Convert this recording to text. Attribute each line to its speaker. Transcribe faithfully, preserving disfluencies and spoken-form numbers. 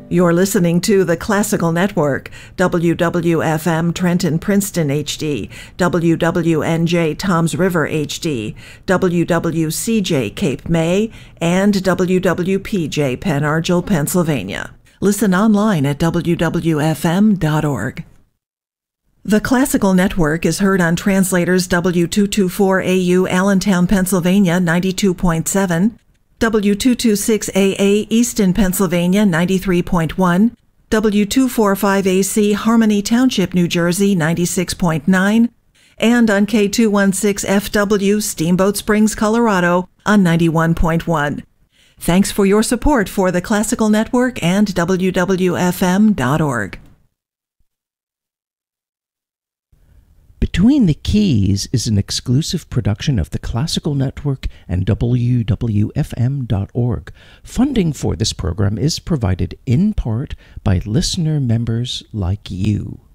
Speaker 1: You're listening to the Classical Network, W W F M Trenton Princeton H D, W W N J Toms River H D, W W C J Cape May, and W W P J Penn Argyl, Pennsylvania. Listen online at w w f m dot org. The Classical Network is heard on Translators W two twenty-four A U Allentown, Pennsylvania ninety-two point seven, W two twenty-six A A Easton, Pennsylvania ninety-three point one, W two forty-five A C Harmony Township, New Jersey ninety-six point nine, and on K two sixteen F W Steamboat Springs, Colorado on ninety-one point one. Thanks for your support for the Classical Network and w w f m dot org.
Speaker 2: Between the Keys is an exclusive production of the Classical Network and w w f m dot org. Funding for this program is provided in part by listener members like you.